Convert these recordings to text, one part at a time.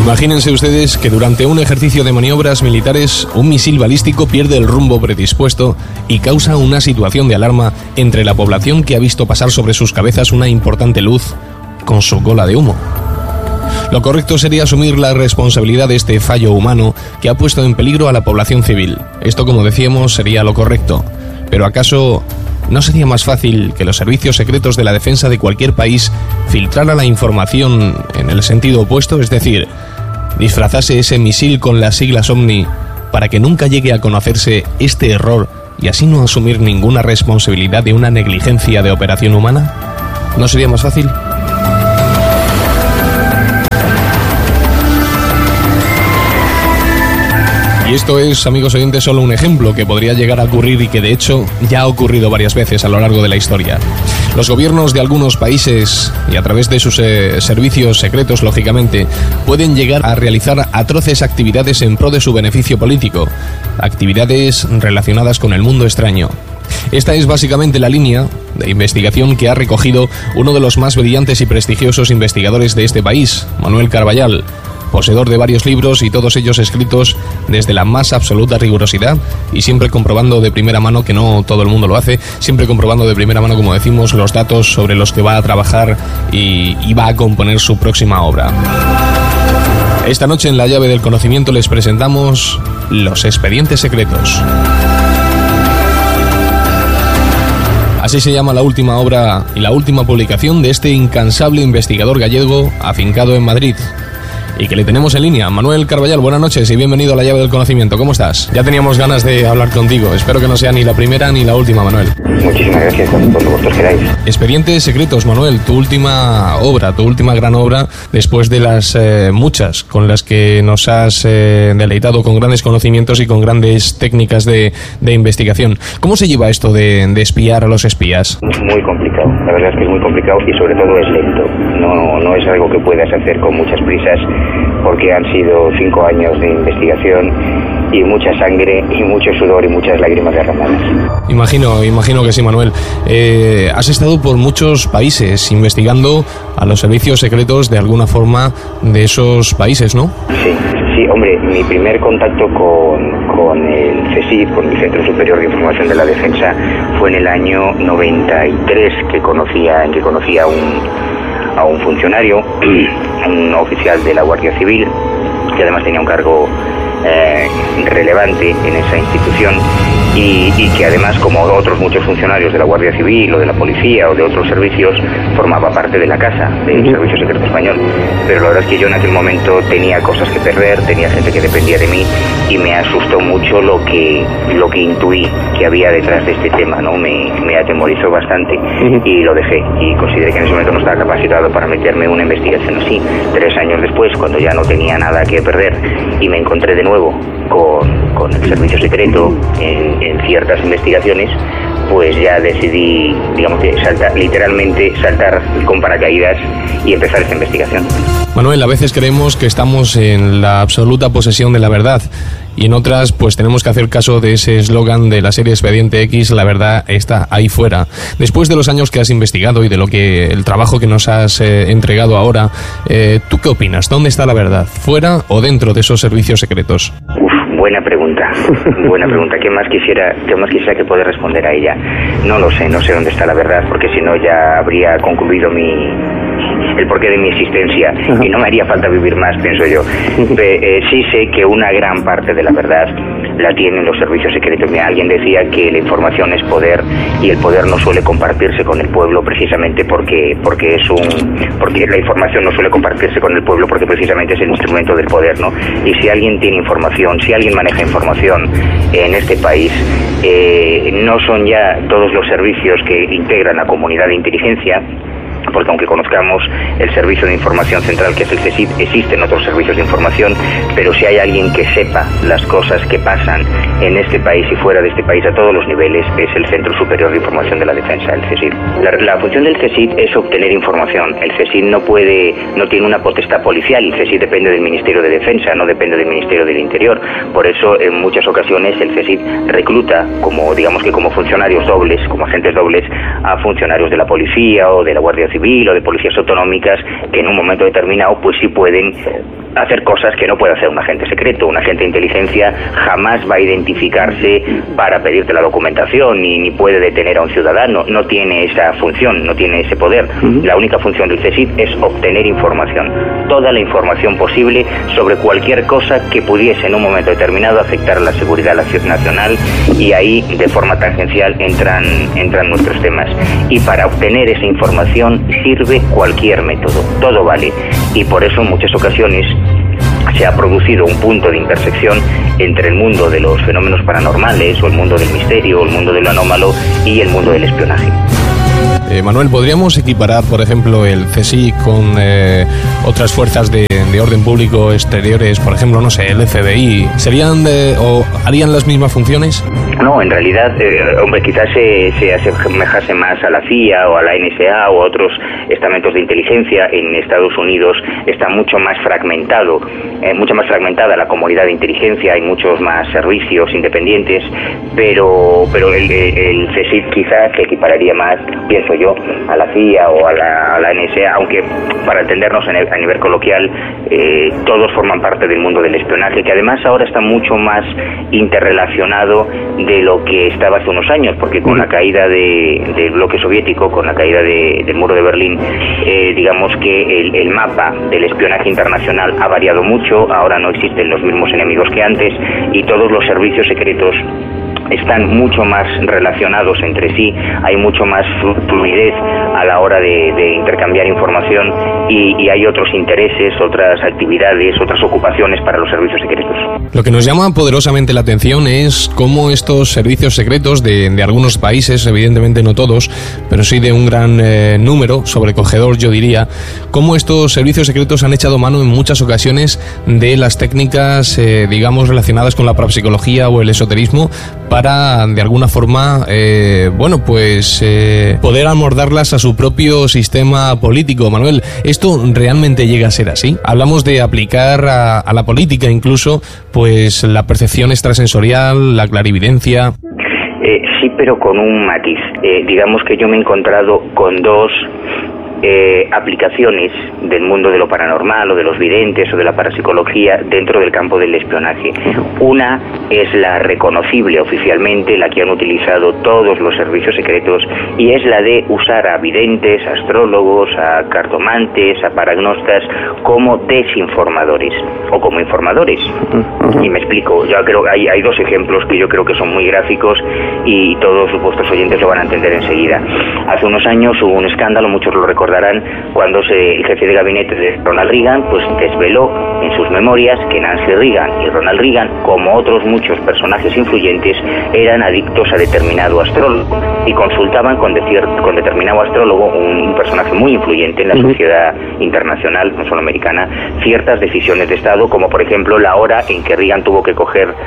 Imagínense ustedes que durante un ejercicio de maniobras militares, un misil balístico pierde el rumbo predispuesto y causa una situación de alarma entre la población que ha visto pasar sobre sus cabezas una importante luz con su cola de humo. Lo correcto sería asumir la responsabilidad de este fallo humano que ha puesto en peligro a la población civil. Esto, como decíamos, sería lo correcto. Pero ¿acaso no sería más fácil que los servicios secretos de la defensa de cualquier país filtraran la información en el sentido opuesto? Es decir, disfrazase ese misil con las siglas OVNI para que nunca llegue a conocerse este error y así no asumir ninguna responsabilidad de una negligencia de operación humana. ¿No sería más fácil? Y esto es, amigos oyentes, solo un ejemplo que podría llegar a ocurrir y que de hecho ya ha ocurrido varias veces a lo largo de la historia. Los gobiernos de algunos países, y a través de sus servicios secretos, lógicamente, pueden llegar a realizar atroces actividades en pro de su beneficio político, actividades relacionadas con el mundo extraño. Esta es básicamente la línea de investigación que ha recogido uno de los más brillantes y prestigiosos investigadores de este país, Manuel Carballal, poseedor de varios libros y todos ellos escritos desde la más absoluta rigurosidad y siempre comprobando de primera mano, que no todo el mundo lo hace, siempre comprobando de primera mano, como decimos, los datos sobre los que va a trabajar y va a componer su próxima obra. Esta noche en La Llave del Conocimiento les presentamos Los Expedientes Secretos. Así se llama la última obra y la última publicación de este incansable investigador gallego afincado en Madrid y que le tenemos en línea. Manuel Carballal, buenas noches y bienvenido a La Llave del Conocimiento. ¿Cómo estás? Ya teníamos ganas de hablar contigo. Espero que no sea ni la primera ni la última, Manuel. Muchísimas gracias, cuando vosotros queráis. Expedientes Secretos, Manuel, tu última obra, tu última gran obra, después de las muchas con las que nos has deleitado con grandes conocimientos y con grandes técnicas de investigación. ¿Cómo se lleva esto de espiar a los espías? Muy complicado, la verdad es que es muy complicado y sobre todo es lento. No es algo que puedas hacer con muchas prisas, porque han sido 5 años de investigación y mucha sangre y mucho sudor y muchas lágrimas derramadas. Imagino que sí, Manuel. Has estado por muchos países investigando a los servicios secretos de alguna forma de esos países, ¿no? Sí, hombre, mi primer contacto con el CSIC, con el Centro Superior de Información de la Defensa, fue en el año 93, que conocía a un funcionario, un oficial de la Guardia Civil, que además tenía un cargo relevante en esa institución y que además, como otros muchos funcionarios de la Guardia Civil o de la policía o de otros servicios, formaba parte de la casa del Servicio Secreto Español. Pero la verdad es que yo en aquel momento tenía cosas que perder, tenía gente que dependía de mí y me asustó mucho lo que intuí que había detrás de este tema, ¿no? Me atemorizó bastante y lo dejé, y consideré que en ese momento no estaba capacitado para meterme en una investigación así. 3 años después, cuando ya no tenía nada que perder y me encontré de nuevo con el servicio secreto en ciertas investigaciones, pues ya decidí, digamos que literalmente saltar con paracaídas y empezar esta investigación. Manuel, a veces creemos que estamos en la absoluta posesión de la verdad y en otras pues tenemos que hacer caso de ese eslogan de la serie Expediente X, la verdad está ahí fuera. Después de los años que has investigado y de el trabajo que nos has entregado ahora, ¿tú qué opinas? ¿Dónde está la verdad? ¿Fuera o dentro de esos servicios secretos? Buena pregunta. ¿Qué más quisiera que poder responder a ella? No lo sé, no sé dónde está la verdad, porque si no ya habría concluido el porqué de mi existencia y no me haría falta vivir más, pienso yo. Sí sé que una gran parte de la verdad la tienen los servicios secretos. Alguien decía que la información es poder y el poder no suele compartirse con el pueblo precisamente porque la información no suele compartirse con el pueblo porque precisamente es el instrumento del poder, ¿no? Y si alguien tiene información, si alguien maneja información en este país, no son ya todos los servicios que integran la comunidad de inteligencia, porque aunque conozcamos el Servicio de Información Central, que es el CSIC, existen otros servicios de información, pero si hay alguien que sepa las cosas que pasan en este país y fuera de este país a todos los niveles, es el Centro Superior de Información de la Defensa, el CSIC. La función del CSIC es obtener información. El CSIC no tiene una potestad policial, el CSIC depende del Ministerio de Defensa, no depende del Ministerio del Interior. Por eso, en muchas ocasiones, el CSIC recluta como funcionarios dobles, como agentes dobles, a funcionarios de la policía o de la Guardia Civil o de policías autonómicas que en un momento determinado pues sí pueden hacer cosas que no puede hacer un agente secreto. Un agente de inteligencia jamás va a identificarse para pedirte la documentación, ni puede detener a un ciudadano. No tiene esa función, no tiene ese poder. La única función del CSIC es obtener información, toda la información posible sobre cualquier cosa que pudiese en un momento determinado afectar a la seguridad nacional, y ahí de forma tangencial entran nuestros temas. Y para obtener esa información sirve cualquier método, todo vale, y por eso en muchas ocasiones se ha producido un punto de intersección entre el mundo de los fenómenos paranormales, o el mundo del misterio, o el mundo de lo anómalo, y el mundo del espionaje. Manuel, ¿podríamos equiparar, por ejemplo, el CSIC con otras fuerzas de orden público exteriores, por ejemplo, no sé, el FBI? ¿Serían o harían las mismas funciones? No, en realidad, hombre, quizás se asemejase más a la CIA o a la NSA o a otros estamentos de inteligencia. En Estados Unidos está mucho más fragmentada la comunidad de inteligencia, hay muchos más servicios independientes, pero el CSIC quizás se equipararía más, pienso yo, a la CIA o a la NSA, aunque para entendernos a nivel coloquial, todos forman parte del mundo del espionaje, que además ahora está mucho más interrelacionado de lo que estaba hace unos años, porque con la caída del bloque soviético, con la caída del muro de Berlín, digamos que el mapa del espionaje internacional ha variado mucho. Ahora no existen los mismos enemigos que antes, y todos los servicios secretos están mucho más relacionados entre sí, hay mucho más fluidez a la hora de intercambiar información, y hay otros intereses, otras actividades, otras ocupaciones para los servicios secretos. Lo que nos llama poderosamente la atención es cómo estos servicios secretos de algunos países, evidentemente no todos, pero sí de un gran número, sobrecogedor yo diría, cómo estos servicios secretos han echado mano en muchas ocasiones de las técnicas, digamos, relacionadas con la parapsicología o el esoterismo, para de alguna forma poder amordarlas a su propio sistema político. Manuel, ¿esto realmente llega a ser así? Hablamos de aplicar a la política incluso pues la percepción extrasensorial, la clarividencia. Sí, pero con un matiz. Digamos que yo me he encontrado con dos aplicaciones del mundo de lo paranormal, o de los videntes, o de la parapsicología dentro del campo del espionaje. Una es la reconocible oficialmente, la que han utilizado todos los servicios secretos, y es la de usar a videntes, a astrólogos, a cartomantes, a paragnostas como desinformadores o como informadores. Y me explico. Yo creo que hay dos ejemplos que yo creo que son muy gráficos, y todos vuestros oyentes lo van a entender enseguida. Hace unos años hubo un escándalo, muchos lo recordarán, cuando el jefe de gabinete de Ronald Reagan pues desveló en sus memorias que Nancy Reagan y Ronald Reagan, como otros muchos personajes influyentes, eran adictos a determinado astrólogo, y consultaban con determinado astrólogo, un personaje muy influyente en la sociedad internacional, no solo americana, ciertas decisiones de Estado, como por ejemplo la hora en que Reagan tuvo que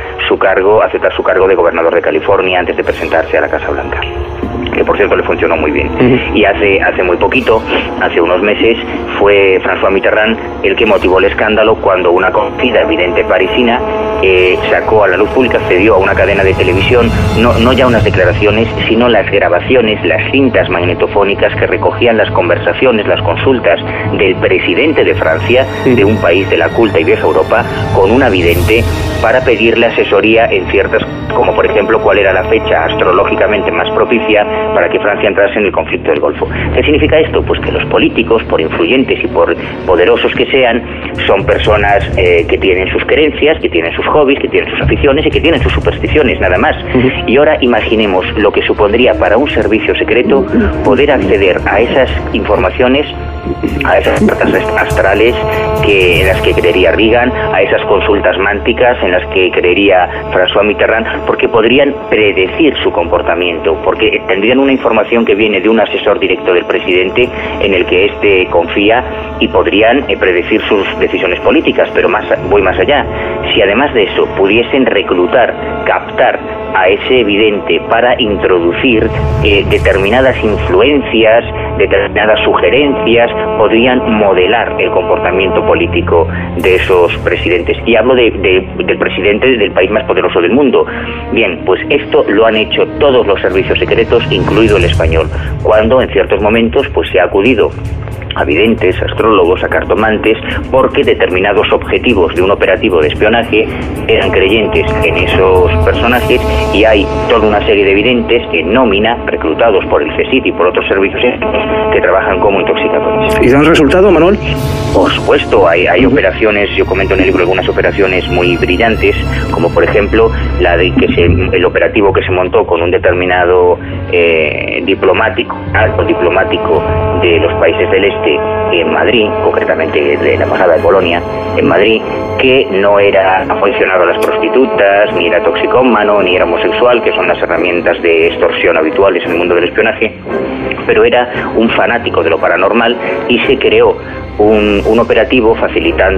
aceptar su cargo de gobernador de California antes de presentarse a la Casa Blanca, que por cierto le funcionó muy bien. Y hace muy poquito, hace unos meses, fue François Mitterrand el que motivó el escándalo cuando una conocida vidente parisina sacó a la luz pública, cedió a una cadena de televisión, no ya unas declaraciones, sino las grabaciones, las cintas magnetofónicas que recogían las conversaciones, las consultas del presidente de Francia, de un país de la culta y vieja Europa, con una vidente, para pedirle asesoría en ciertas, como por ejemplo cuál era la fecha astrológicamente más propicia para que Francia entrase en el conflicto del Golfo. ¿Qué significa esto? Pues que los políticos, por influyentes y por poderosos que sean, son personas que tienen sus creencias, que tienen sus hobbies, que tienen sus aficiones y que tienen sus supersticiones, nada más. Y ahora imaginemos lo que supondría para un servicio secreto poder acceder a esas informaciones, a esas cartas astrales en las que creería Reagan, a esas consultas mánticas en las que creería François Mitterrand, porque podrían predecir su comportamiento, porque tendrían una información que viene de un asesor directo del presidente en el que éste confía, y podrían predecir sus decisiones políticas. Pero voy más allá. Si además de eso pudiesen reclutar, captar a ese vidente para introducir determinadas influencias, determinadas sugerencias, podrían modelar el comportamiento político de esos presidentes. Y hablo del presidente del país más poderoso del mundo. Bien, pues esto lo han hecho todos los servicios secretos, incluido el español, cuando en ciertos momentos pues se ha acudido a videntes, astrólogos, a cartomantes, porque determinados objetivos de un operativo de espionaje eran creyentes en esos personajes, y hay toda una serie de videntes en nómina, reclutados por el CSIC y por otros servicios que trabajan como intoxicadores. ¿Y dan resultado, Manuel? Por supuesto, hay operaciones, yo comento en el libro algunas operaciones muy brillantes, como por ejemplo la de el operativo que se montó con un determinado alto diplomático de los países del este en Madrid, concretamente de la embajada de Polonia en Madrid, que no era aficionado a las prostitutas, ni era toxicómano, ni era homosexual, que son las herramientas de extorsión habituales en el mundo del espionaje, pero era un fanático de lo paranormal, y se creó un operativo facilitando